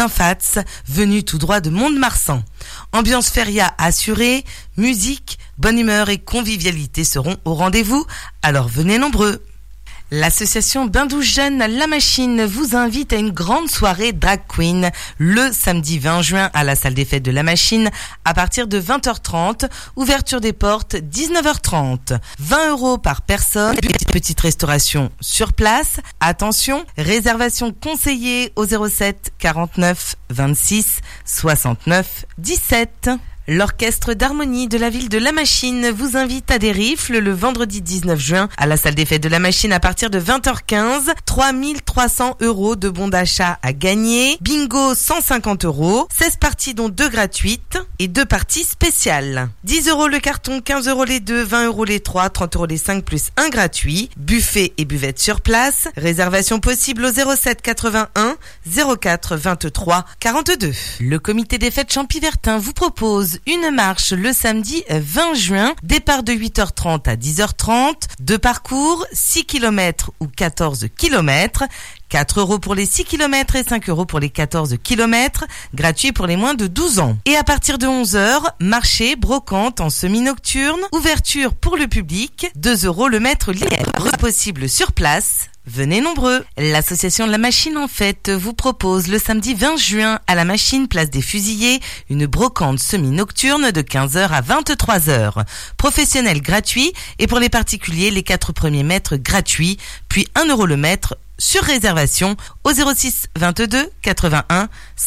Fats, venu tout droit de Mont-de-Marsan. Ambiance feria assurée, musique, bonne humeur et convivialité seront au rendez-vous, alors venez nombreux. L'association Bain Douche Jeune La Machine vous invite à une grande soirée drag queen le samedi 20 juin à la salle des fêtes de La Machine à partir de 20h30, ouverture des portes 19h30. 20 € par personne, petite restauration sur place. Attention, réservation conseillée au 07 49 26 69 17. L'orchestre d'harmonie de la ville de La Machine vous invite à des rifles le vendredi 19 juin à la salle des fêtes de La Machine à partir de 20h15. 3 300 € de bons d'achat à gagner. Bingo 150 €. 16 parties dont 2 gratuites et 2 parties spéciales. 10 € le carton, 15 € les 2, 20 € les 3, 30 € les 5 plus 1 gratuit. Buffet et buvette sur place. Réservation possible au 07 81 04 23 42. Le comité des fêtes Champy-Vertin vous propose une marche le samedi 20 juin, départ de 8h30 à 10h30, de parcours 6 km ou 14 km, 4 € pour les 6 km et 5 € pour les 14 km, gratuit pour les moins de 12 ans. Et à partir de 11h, marché, brocante en semi-nocturne, ouverture pour le public, 2 € le mètre libre, possible sur place. Venez nombreux. L'association La Machine en Fête vous propose le samedi 20 juin à La Machine, place des Fusillés, une brocante semi-nocturne de 15h à 23h. Professionnel gratuit et pour les particuliers, les 4 premiers mètres gratuits, puis 1 € le mètre sur réservation au 06 22 81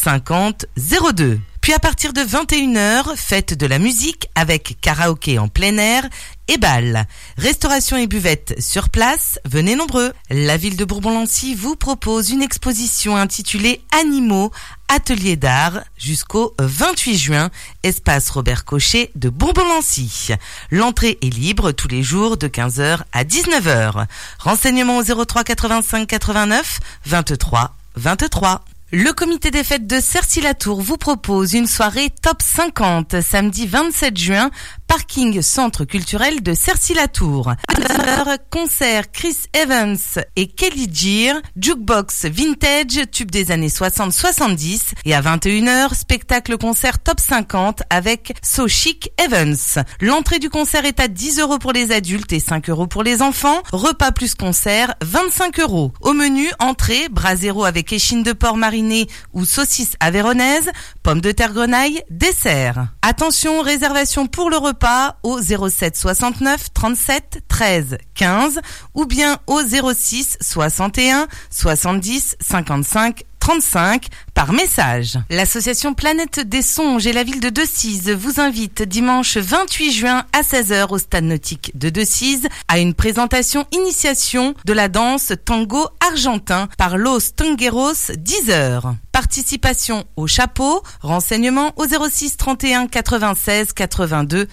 50 02. Puis à partir de 21h, fête de la musique avec karaoké en plein air et bal. Restauration et buvette sur place, venez nombreux. La ville de Bourbon-Lancy vous propose une exposition intitulée Animaux, atelier d'art jusqu'au 28 juin, espace Robert Cochet de Bourbon-Lancy. L'entrée est libre tous les jours de 15h à 19h. Renseignements au 03 85 89 23 23. Le comité des fêtes de Cercy-la-Tour vous propose une soirée top 50 samedi 27 juin, parking centre culturel de Cercy-la-Tour. À l'heure, concert Chris Evans et Kelly Gear, jukebox vintage, tube des années 60-70 et à 21h, spectacle concert top 50 avec So Chic Evans. L'entrée du concert est à 10 € pour les adultes et 5 € pour les enfants. Repas plus concert, 25 €. Au menu, entrée, brasero avec échine de porc marinée ou saucisse avéronaise, pommes de terre grenaille, dessert. Attention, réservation pour le repas au 07 69 37 13 15 ou bien au 06 61 70 55 35 par message. L'association Planète des Songes et la ville de Decize vous invitent dimanche 28 juin à 16h au stade nautique de Decize à une présentation initiation de la danse tango argentin par Los Tangueros 10h. Participation au chapeau, renseignements au 06 31 96 82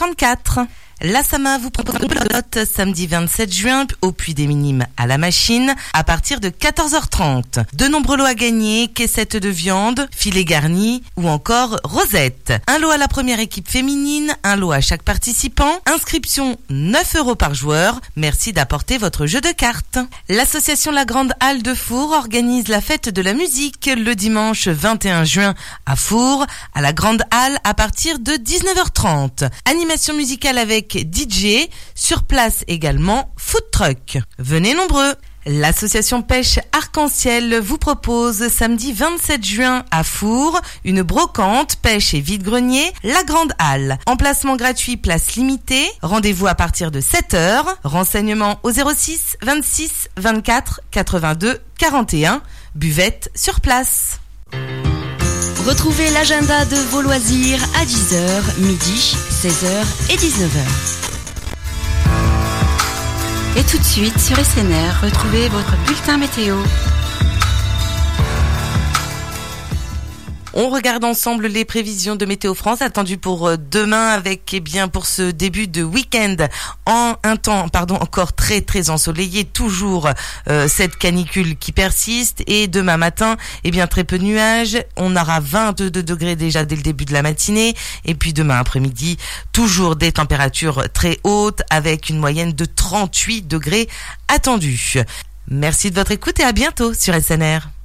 54. La Sama vous propose une pelote samedi 27 juin au Puy des Minimes à La Machine à partir de 14h30. De nombreux lots à gagner, caissettes de viande, filets garnis ou encore rosettes. Un lot à la première équipe féminine, un lot à chaque participant. Inscription 9 € par joueur. Merci d'apporter votre jeu de cartes. L'association La Grande Halle de Four organise la fête de la musique le dimanche 21 juin à Four, à la Grande Halle à partir de 19h30. Animation musicale avec DJ, sur place également food truck. Venez nombreux. L'association Pêche Arc-en-Ciel vous propose samedi 27 juin à Four une brocante, pêche et vide-grenier, la Grande Halle. Emplacement gratuit, place limitée. Rendez-vous à partir de 7h. Renseignements au 06 26 24 82 41. Buvette sur place. Retrouvez l'agenda de vos loisirs à 10h, midi, 16h et 19h. Et tout de suite sur SNR, retrouvez votre bulletin météo. On regarde ensemble les prévisions de Météo France attendues pour demain avec, pour ce début de week-end un temps encore très très ensoleillé, toujours cette canicule qui persiste et demain matin, très peu de nuages. On aura 22 degrés déjà dès le début de la matinée et puis demain après-midi, toujours des températures très hautes avec une moyenne de 38 degrés attendue. Merci de votre écoute et à bientôt sur SNR.